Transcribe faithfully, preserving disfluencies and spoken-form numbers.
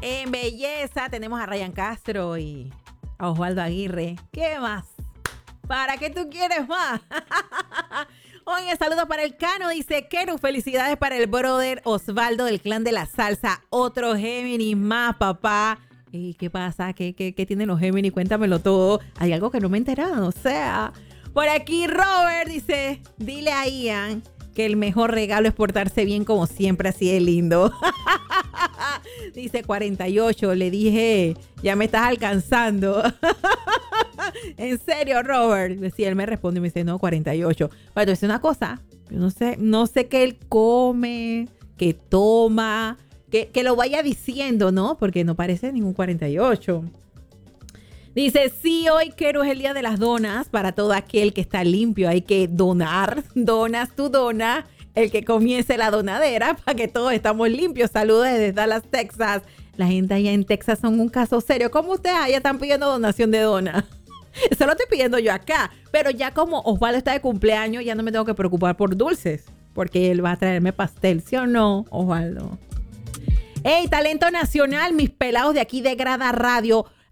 En belleza tenemos a Ryan Castro y a Osvaldo Aguirre. ¿Qué más? ¿Para qué tú quieres más? Oye, saludos para el Cano. Dice, Keru, felicidades para el brother Osvaldo del Clan de la Salsa. Otro Géminis más, papá. ¿Y qué pasa? ¿Qué, qué, qué tienen los Géminis? Cuéntamelo todo. Hay algo que no me he enterado. O sea, por aquí Robert dice, dile a Ian que el mejor regalo es portarse bien como siempre, así de lindo. Dice cuarenta y ocho, le dije, ya me estás alcanzando. En serio, Robert. Sí, él me responde y me dice, no, cuarenta y ocho. Pero es una cosa, yo no sé, no sé qué él come, qué toma, que, que lo vaya diciendo, ¿no? Porque no parece ningún cuarenta y ocho. Dice, sí, hoy quiero es el día de las donas. Para todo aquel que está limpio hay que donar. Donas tu dona. El que comience la donadera para que todos estamos limpios. Saludos desde Dallas, Texas. La gente allá en Texas son un caso serio. ¿Cómo ustedes allá están pidiendo donación de dona? Eso lo estoy pidiendo yo acá. Pero ya como Osvaldo está de cumpleaños, ya no me tengo que preocupar por dulces. Porque él va a traerme pastel, ¿sí o no, Osvaldo? ¡Hey, talento nacional! Mis pelados de aquí de Grada Radio.